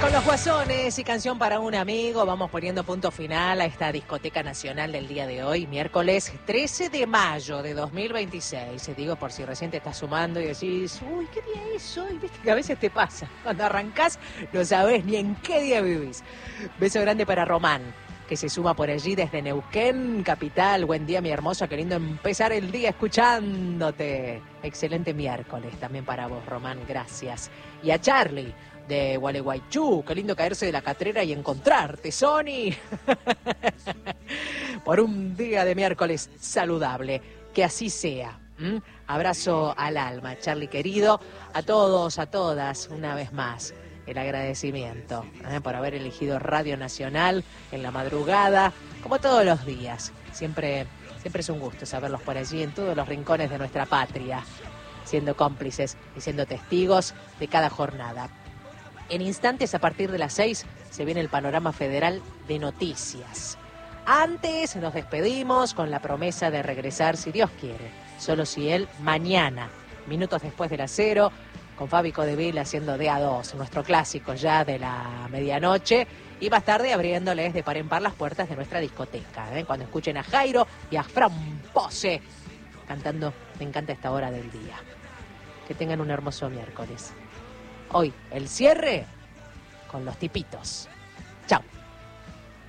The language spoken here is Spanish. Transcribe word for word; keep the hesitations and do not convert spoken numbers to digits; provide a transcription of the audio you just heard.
Con los Guasones y Canción para un Amigo vamos poniendo punto final a esta discoteca nacional del día de hoy, miércoles trece de mayo de dos mil veintiséis. Te digo por si recién te estás sumando y decís, uy, ¿qué día es hoy? Viste que a veces te pasa. Cuando arrancás no sabés ni en qué día vivís. Beso grande para Román, que se suma por allí desde Neuquén, capital. Buen día, mi hermosa, qué lindo empezar el día escuchándote. Excelente miércoles también para vos, Román, gracias. Y a Charlie, de Gualeguaychú, qué lindo caerse de la catrera y encontrarte, Sony. Por un día de miércoles saludable, que así sea. ¿Mm? Abrazo al alma, Charlie querido, a todos, a todas, una vez más, el agradecimiento ¿eh? por haber elegido Radio Nacional en la madrugada, como todos los días. Siempre, siempre es un gusto saberlos por allí, en todos los rincones de nuestra patria, siendo cómplices y siendo testigos de cada jornada. En instantes, a partir de las seis, se viene el panorama federal de noticias. Antes nos despedimos con la promesa de regresar, si Dios quiere, solo si Él, mañana, minutos después de las cero, con Fabi Codeville haciendo D A dos, nuestro clásico ya de la medianoche, y más tarde abriéndoles de par en par las puertas de nuestra discoteca, ¿eh? Cuando escuchen a Jairo y a Fran Pose cantando Me encanta esta hora del día. Que tengan un hermoso miércoles. Hoy, el cierre con los tipitos. Chao.